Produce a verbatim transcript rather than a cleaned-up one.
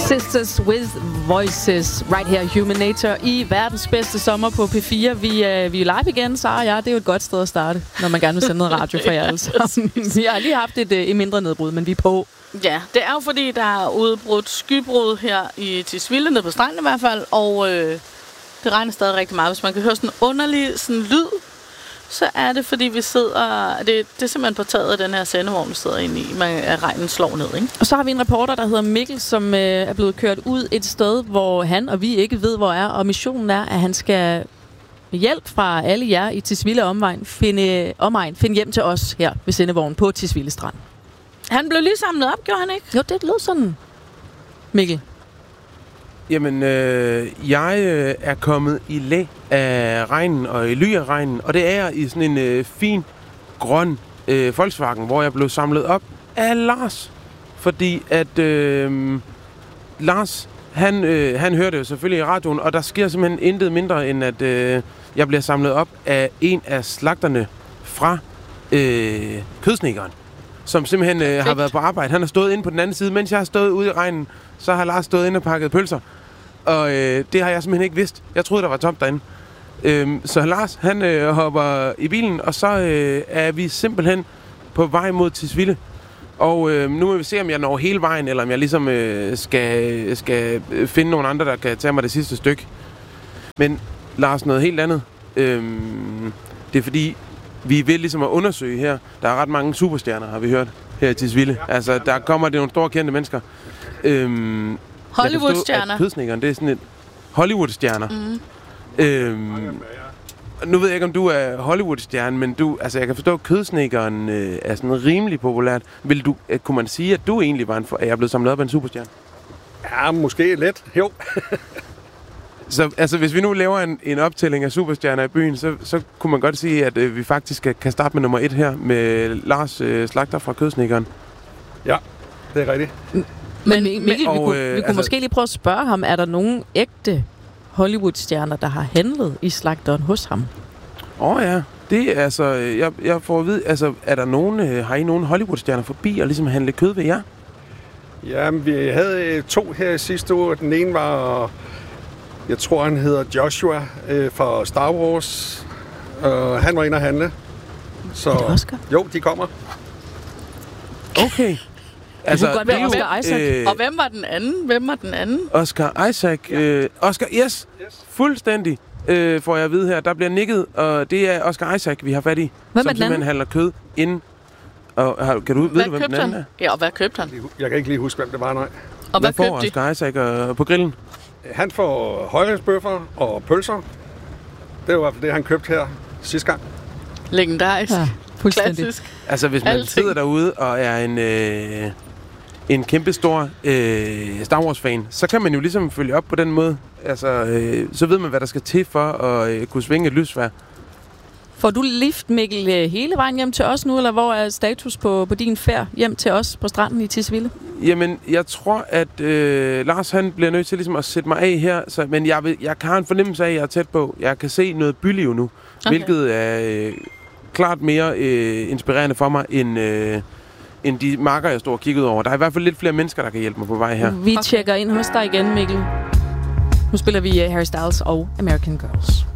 Sisters with Voices, right here, Human Nature, i verdens bedste sommer på P fire. Vi, øh, vi er live igen, Sara og jeg. Det er jo et godt sted at starte, når man gerne vil sende noget radio for jer alle sammen. Vi har lige haft et, et mindre nedbrud, men vi er på. Ja, det er jo fordi, der er udbrudt skybrud her i Tisvilde, nede på stranden i hvert fald, og øh, det regner stadig rigtig meget. Hvis man kan høre sådan en underlig sådan lyd, så er det, fordi vi sidder... Det, det er simpelthen på taget af den her sendevogn, vi sidder inde i, man, at regnen slår ned, ikke? Og så har vi en reporter, der hedder Mikkel, som øh, er blevet kørt ud et sted, hvor han og vi ikke ved, hvor er. Og missionen er, at han skal med hjælp fra alle jer i Tisvilde omegn finde, omegn, finde hjem til os her ved sendevognen på Tisvilde Strand. Han blev lige samlet op, gjorde han ikke? Jo, det lød sådan, Mikkel. Jamen, øh, jeg øh, er kommet i læ af regnen og i ly af regnen, og det er jeg i sådan en øh, fin, grøn øh, Volkswagen, hvor jeg blev samlet op af Lars. Fordi at øh, Lars, han, øh, han hørte jo selvfølgelig i radioen, og der sker simpelthen intet mindre, end at øh, jeg bliver samlet op af en af slagterne fra øh, Kødsnedkeren, som simpelthen øh, har været på arbejde. Han har stået inde på den anden side, mens jeg har stået ude i regnen, så har Lars stået inde og pakket pølser. Og øh, det har jeg simpelthen ikke vidst. Jeg troede, der var tomt derinde. Øhm, så Lars, han øh, hopper i bilen, og så øh, er vi simpelthen på vej mod Tisvilde. Og øh, nu må vi se, om jeg når hele vejen, eller om jeg ligesom øh, skal, skal finde nogle andre, der kan tage mig det sidste stykke. Men Lars, noget helt andet. Øhm, det er fordi, vi vil ligesom at undersøge her. Der er ret mange superstjerner, har vi hørt, her i Tisvilde. Altså, der kommer det nogle store kendte mennesker. Øhm, Hollywood-stjerner. Kødsnedkeren, det er sådan et Hollywood-stjerner. Mm. Øhm, nu ved jeg ikke, om du er Hollywood-stjerne, men du, altså, jeg kan forstå, at Kødsnedkeren øh, er sådan rimelig populært. Vil du, øh, kunne man sige, at du egentlig var en, at jeg er blevet samlet op af en superstjerne? Ja, måske lidt. Jo. Så altså, hvis vi nu laver en, en optælling af superstjerner i byen, så, så kunne man godt sige, at øh, vi faktisk kan, kan starte med nummer et her, med Lars øh, Slagter fra Kødsnedkeren. Ja, det er rigtigt. Men Mikkel, og, vi kunne, øh, vi kunne altså, måske lige prøve at spørge ham, er der nogen ægte Hollywood-stjerner, der har handlet i slagteren hos ham? Åh oh, ja, det er altså, jeg, jeg får at vide, altså, er der nogen, øh, har I nogen Hollywood-stjerner forbi og ligesom handle kød ved jer? Ja, vi havde to her sidste uge. Den ene var, jeg tror han hedder Joshua øh, fra Star Wars. Uh, han var inde at handle. Så, er det Oscar? Jo, de kommer. Okay. Altså, det kunne godt være Oscar Isaac. Øh, og hvem var den anden? Hvem var den anden? Oscar Isaac. Ja. Øh, Oscar, yes, yes. Fuldstændig, øh, får jeg at vide her. Der bliver nikket, og det er Oscar Isaac, vi har fat i. Hvem som er den anden? handler kød ind. Og, har, kan du, ved hvad du, hvem den anden er? Ja, og hvad købte han? Jeg kan ikke lige huske, hvem det var, nej. Og hvad, hvad får købte Oscar Isaac øh, på grillen? Han får højrensbøffer og pølser. Det var i hvert fald det, han købte her sidste gang. Legendarisk. Ja, fuldstændig. Klassisk. Altså, hvis man Alting. sidder derude og er en... Øh, en kæmpe stor øh, Star Wars-fan, så kan man jo ligesom følge op på den måde. Altså, øh, så ved man, hvad der skal til for at øh, kunne svinge et lysvær. Får du lift, Mikkel, hele vejen hjem til os nu, eller hvor er status på, på din færd hjem til os på stranden i Tisvilde? Jamen, jeg tror, at øh, Lars han bliver nødt til ligesom at sætte mig af her, så, men jeg, vil, jeg har en fornemmelse af, at jeg er tæt på. Jeg kan se noget byliv nu, okay. Hvilket er øh, klart mere øh, inspirerende for mig, end... Øh, end de marker, jeg står og kigger ud over. Der er i hvert fald lidt flere mennesker, der kan hjælpe mig på vej her. Vi okay. tjekker ind hos dig igen, Mikkel. Nu spiller vi Harry Styles og American Girls.